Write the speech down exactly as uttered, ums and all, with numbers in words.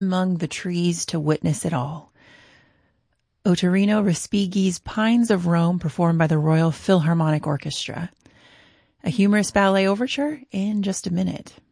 among the trees to witness it all. Ottorino Respighi's Pines of Rome, performed by the Royal Philharmonic Orchestra. A humorous ballet overture in just a minute.